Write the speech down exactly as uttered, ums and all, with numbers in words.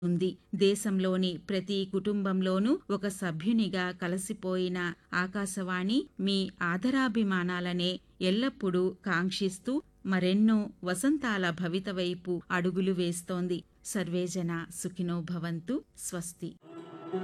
ఉంది. దేశంలోని ప్రతి కుటుంబంలోనూ ఒక సభ్యునిగా కలసిపోయిన ఆకాశవాణి మీ ఆదరాభిమానాలనే ఎల్లప్పుడూ కాంక్షిస్తూ మరెన్నో వసంతాల భవిత వైపు అడుగులు వేస్తోంది. సర్వేజన సుఖినో భవంతు. స్వస్తి.